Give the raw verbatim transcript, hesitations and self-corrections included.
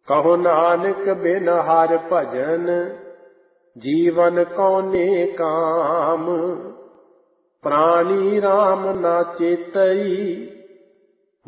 ਕਹੋ ਨਾਨਕ ਬਿਨ ਹਰਿ ਭਜਨ ਜੀਵਨ ਕਉਨੇ ਕਾਮ। ਪ੍ਰਾਣੀ ਰਾਮ ਨਾ ਚੇਤਈ